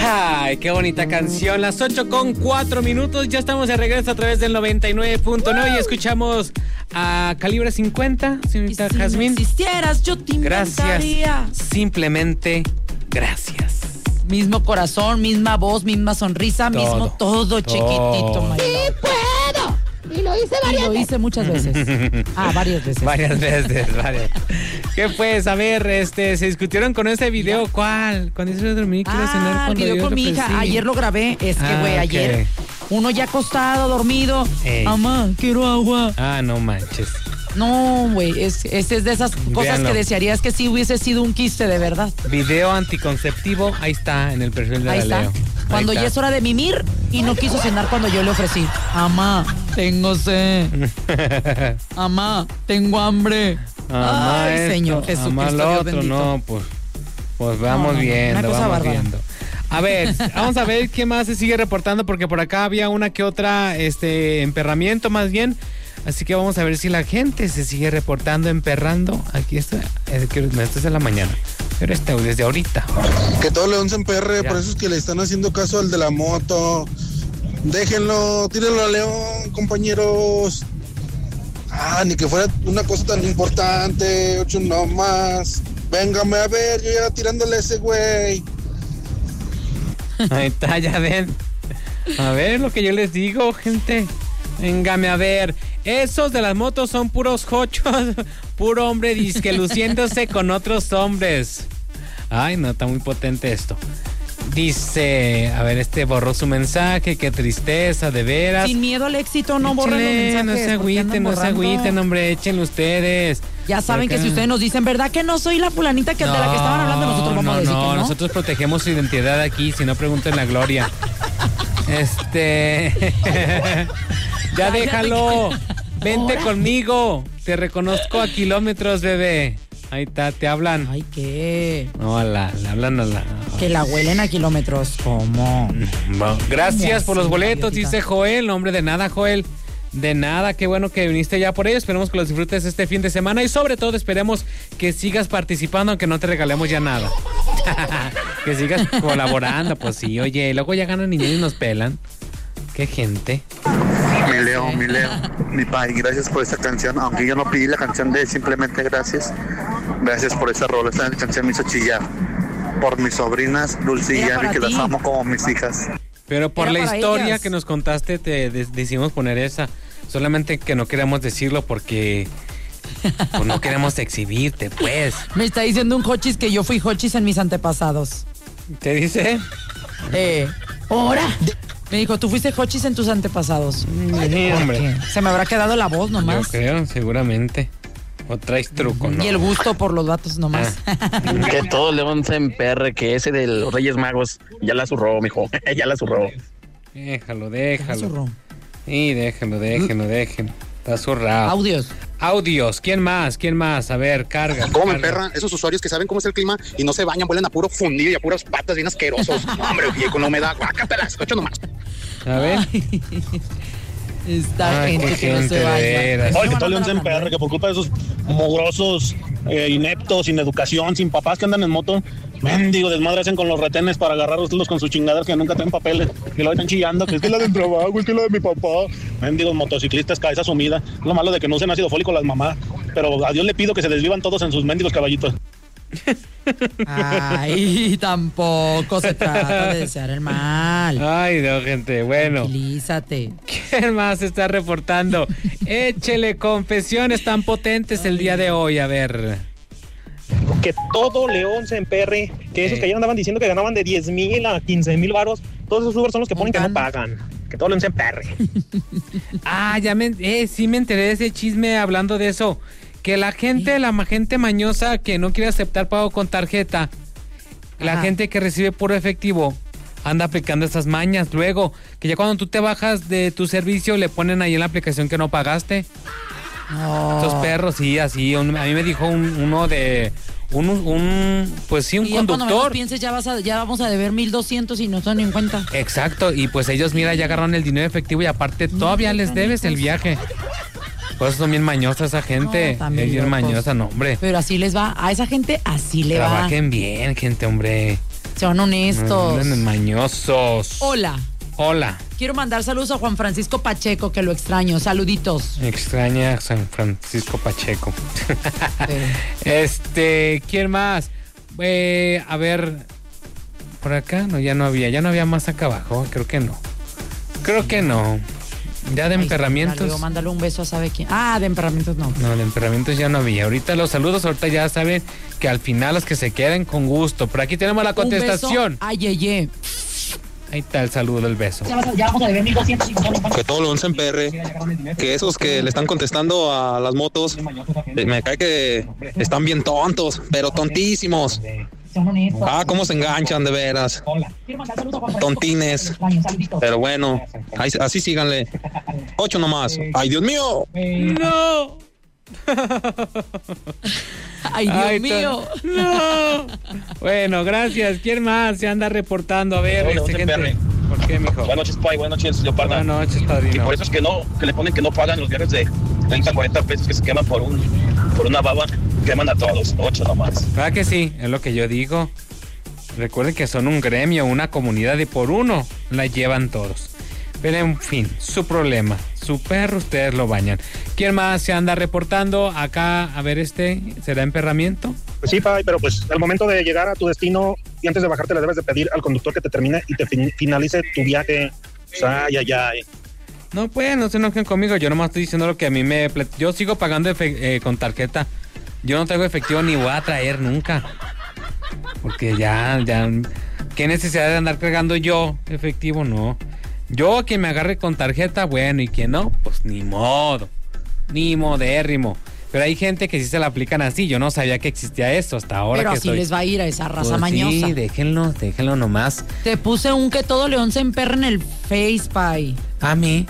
Ay, qué bonita canción. Las 8:04. Ya estamos de regreso a través del 99.9 y escuchamos a Calibre 50, señorita Jazmín. Si existieras, yo te inventaría. Gracias. Simplemente gracias. Mismo corazón, misma voz, misma sonrisa, mismo todo chiquitito, María. ¡Sí puedo! Y lo hice varias veces. Lo hice muchas veces. Varias veces. Varias veces. ¿Qué pues? A ver, se discutieron con ese video. ¿Cuál? Cuando hizo dormir, quiero cenar cuando video yo con mi hija. ofrecí. Ayer lo grabé. Es que, güey, ok. ayer uno ya acostado, dormido. Ey. Mamá, quiero agua. No manches. No, güey, es de esas cosas Véanlo. que desearías que sí hubiese sido un quiste de verdad. Video anticonceptivo, ahí está en el perfil de Ahí la está. Leo. Cuando Ahí ya está. es hora de mimir y no quiso cenar cuando yo le ofrecí. Mamá, tengo sed. Mamá, tengo hambre. Amá Ay, esto, Señor Jesucristo, amá lo Dios otro, bendito. no, pues vamos No, viendo, una cosa vamos bárbara. viendo. A ver, vamos a ver qué más se sigue reportando, porque por acá había una que otra, emperramiento más bien. Así que vamos a ver si la gente se sigue reportando, emperrando. Aquí está, esto es en la mañana, pero desde ahorita. Que todo León se emperre, Ya. por eso es que le están haciendo caso al de la moto. Déjenlo, tírenlo a León, compañeros. Ni que fuera una cosa tan importante, 8 no más. Véngame a ver, yo ya era tirándole a ese güey. Ahí está, ya ven. A ver lo que yo les digo, gente. Véngame a ver. Esos de las motos son puros jochos. Puro hombre disque luciéndose con otros hombres. Ay, no, está muy potente esto. Dice, a ver, borró su mensaje. Qué tristeza, de veras. Sin miedo al éxito, no borren los Échenle, mensajes. no se porque andan agüiten, no se borrando. agüiten, hombre, échenle ustedes. Ya saben Porque- que si ustedes nos dicen, ¿verdad que no soy la fulanita de la que estaban hablando? Nosotros vamos a decir que no. Nosotros protegemos su identidad aquí, si no pregunten la Gloria. Ya déjalo. Vente conmigo. Te reconozco a kilómetros, bebé. Ahí está, te hablan. Ay, ¿qué? No, le hablan a la... Que la huelen a kilómetros. ¿Cómo? Bueno, gracias por los Sí, boletos, idiotita. dice Joel. No, hombre, de nada, Joel. De nada, qué bueno que viniste ya por ellos. Esperemos que los disfrutes este fin de semana y sobre todo esperemos que sigas participando aunque no te regalemos ya nada. Que sigas colaborando, pues sí, oye, y luego ya ganan niños y nos pelan. Qué gente. Mi Leo, mi pai, gracias por esta canción. Aunque yo no pedí la canción de Simplemente Gracias. Gracias por esa rola. Esta canción me hizo chillar. Por mis sobrinas Dulce y Era Gaby, para que ti. las amo como mis hijas. Pero por Era la para historia ellas. que nos contaste te decidimos poner esa. Solamente que no queremos decirlo porque pues, no queremos exhibirte, pues. Me está diciendo un hochis que yo fui hochis en mis antepasados. ¿Te dice? ¿Ahora? Me dijo, tú fuiste hochis en tus antepasados. Sí, hombre. ¿Qué? Se me habrá quedado la voz Yo nomás. creo, seguramente. O traes truco, ¿no? Y el gusto por los vatos nomás. Que todo León se emperre, que ese de los Reyes Magos ya la zurró, mijo. Ya la zurró. Déjalo. Zurró. Sí, déjenlo. Está zurrado. Audios. ¿Quién más? A ver, carga. ¿Cómo me carga. emperran esos usuarios que saben cómo es el clima y no se bañan, huelen a puro fundido y a puras patas bien asquerosos? No, hombre, y con la humedad, guácatelas, ocho nomás. A ver. Esta Ay, gente qué que no gente se de vaya. veras. Oye, que todo León se emperre, que por culpa de esos mugrosos, ineptos, sin educación, sin papás que andan en moto, mendigo desmadre hacen con los retenes para agarrarlos con sus chingaderas que nunca traen papeles, que lo están chillando, que es que la del trabajo, es que la de mi papá. Mendigos motociclistas, cabeza sumida. Lo malo de que no usen ácido fólico las mamás, pero a Dios le pido que se desvivan todos en sus mendigos caballitos. Ay, tampoco se trata de desear el mal. Ay, no, gente. Bueno. Tranquilízate. ¿Quién más está reportando? Échele confesiones tan potentes el día de hoy. A ver. Que todo León se emperre, que esos que ayer andaban diciendo que ganaban de 10,000 a 15,000 varos, todos esos Uber son los que ponen que no pagan. Que todo León se emperre. Sí me enteré de ese chisme hablando de eso. Que la gente mañosa que no quiere aceptar pago con tarjeta, la Ajá. gente que recibe puro efectivo, anda aplicando estas mañas. Luego, que ya cuando tú te bajas de tu servicio, le ponen ahí en la aplicación que no pagaste. No. Estos perros, sí, así. A mí me dijo uno de... pues sí, un Y ya cuando menos conductor. pienses, ya vamos a deber 1,200 y no son ni en cuenta. Exacto, y pues ellos, mira, ya agarraron el dinero efectivo y aparte todavía les debes el viaje. Pues son bien mañosas esa gente. No, también es bien locos. mañosa, no, hombre. Pero así les va, a esa gente así le va. Trabajen bien, gente, hombre. Sean honestos. Anden mañosos. Hola. Hola. Quiero mandar saludos a Juan Francisco Pacheco, que lo extraño. Saluditos. Extraña a San Francisco Pacheco. ¿Quién más? A ver, por acá, no, ya no había más acá abajo, creo que no. Ya de emperramientos. Mándale un beso a sabe quién. De emperramientos no. No, de emperramientos ya no había. Ahorita los saludos, ahorita ya saben que al final los que se queden con gusto. Por aquí tenemos la contestación. Un beso a Yeye. Ahí está el saludo, el beso. Que todo lo usen PR, que esos que le están contestando a las motos, me cae que están bien tontos, pero tontísimos. Cómo se enganchan de veras. Tontines. Pero bueno, así síganle. 8 nomás. ¡Ay, Dios mío! ¡No! ¡Ay, Dios mío! ¡No! Bueno, gracias. ¿Quién más se anda reportando? A ver, gente. ¿Por qué, mijo? Buenas noches, Pai. Buenas noches, Leoparda. Buenas noches, padrino. Y por eso es que le ponen que no pagan los viajes de 30, 40 pesos que se queman por una baba. Queman a todos, 8 nomás. ¿Verdad que sí? Es lo que yo digo. Recuerden que son un gremio, una comunidad de por uno. La llevan todos. Pero en fin, su problema. Su perro, ustedes lo bañan. ¿Quién más se anda reportando? Acá, a ver, ¿será emperramiento? Pues sí, Pai, pero pues al momento de llegar a tu destino y antes de bajarte le debes de pedir al conductor que te termine y te finalice tu viaje. Ay. No, pues, no se enojen conmigo. Yo nomás estoy diciendo lo que a mí yo sigo pagando con tarjeta. Yo no traigo efectivo ni voy a traer nunca. Porque ya, ¿qué necesidad de andar cargando yo efectivo? No. Yo, quien me agarre con tarjeta, bueno, y quien no, pues ni modo. Ni modérrimo. Pero hay gente que sí se la aplican así. Yo no sabía que existía esto hasta ahora. Pero que así les va a ir a esa raza mañosa. Sí, déjenlo nomás. Te puse un que todo león se emperra en el Face, Pai. ¿A mí?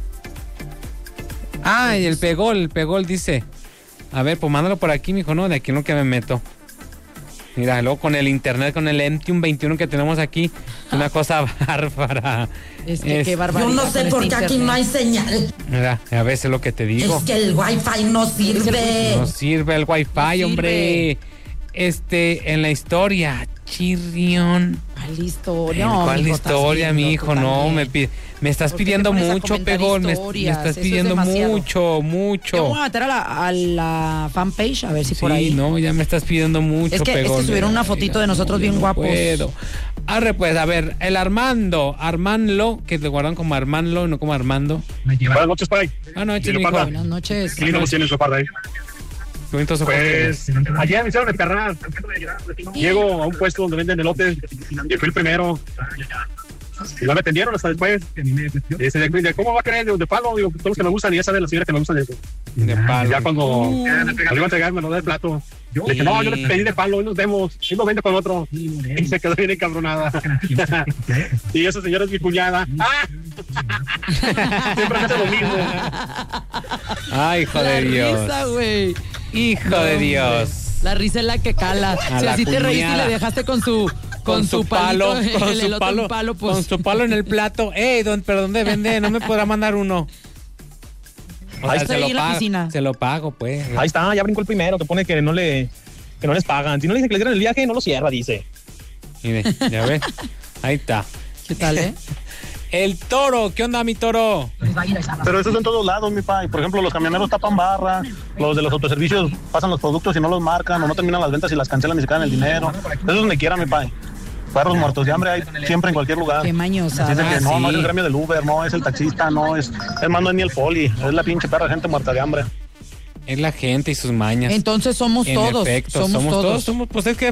Y el pegol dice. A ver, pues mándalo por aquí, mijo, ¿no? De aquí en lo que me meto. Mira, luego con el internet, con el MTUM 21 que tenemos aquí, una cosa bárbara. Es que qué barbaridad. Yo no sé por qué aquí no hay señal. Mira, a veces lo que te digo. Es que el wifi no sirve. No sirve el wifi, No hombre. En la historia, chirrión. ¿Cuál historia? ¿Cuál historia, mi hijo? No, me estás pidiendo mucho, Pegol. Me estás pidiendo mucho. Yo voy a meter a la fanpage a ver si por ahí. Sí, no, ya me estás pidiendo mucho, Pegol. Es que subieron una fotito de nosotros bien guapos. Puedo. Pues, a ver, el Armando, que te guardan como Armando, no como Armando. Buenas noches, Pai. Buenas noches, mijo. Buenas noches. Qué lindo tienes, Leoparda, ahí. Qué bonitos ojos. Pues, ayer me hicieron emperrar. Llego a un puesto donde venden elotes. Y fui el primero. Y no me atendieron hasta después. ¿Cómo va a creer? De palo, digo, todos los que me gustan, y ya saben la señora que me gustan de palo. Ya cuando le iba a entregar, me lo da el plato. Le dije, no, yo le pedí de palo, hoy nos vemos, y lo vende con otro. Y se quedó bien encabronada. Y esa señora es mi cuñada. Siempre hace lo mismo. Ay, hijo de Dios. Risa, güey. Hijo de Dios. La risa es la que cala. Si así te reíste y le dejaste con su palo, pues. Con su palo en el plato. ¿Pero dónde vende? No me podrá mandar uno. Ahí está, en la piscina. Se lo pago, pues. Ahí está, ya brincó el primero, que pone que no les pagan. Si no le dicen que le dieron el viaje, no lo cierra, dice. Mire, ya ves. Ahí está. ¿Qué tal, El Toro, ¿qué onda, mi Toro? Pero eso es en todos lados, mi Pai. Por ejemplo, los camioneros tapan barra, los de los autoservicios pasan los productos y no los marcan, o no terminan las ventas y las cancelan y se quedan el dinero. Eso es donde quiera, mi Pai. Perros muertos de hambre hay siempre en cualquier lugar. Qué mañosa. Dicen que no es el gremio del Uber, no es el taxista, no es ni el poli, es la pinche perra gente muerta de hambre. Es la gente y sus mañas. Entonces somos todos. En efecto, somos todos. Pues es que